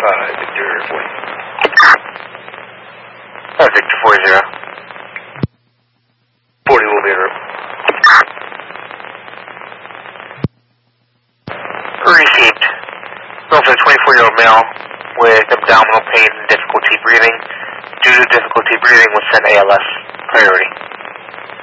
Victor 40. Victor 40. 40 will be in room. Received. Also, a 24-year-old male with abdominal pain and difficulty breathing. Due to difficulty breathing, was sent ALS. Priority.